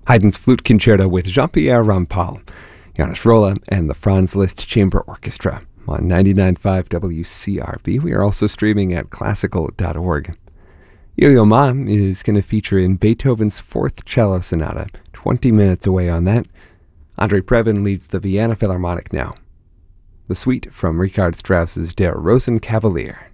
Haydn's Flute Concerto with Jean-Pierre Rampal, Janos Rolla, and the Franz Liszt Chamber Orchestra on 99.5 WCRB. We are also streaming at classical.org. Yo-Yo Ma is going to feature in Beethoven's Fourth Cello Sonata, 20 minutes away on that. Andre Previn leads the Vienna Philharmonic now. The suite from Richard Strauss's Der Rosenkavalier.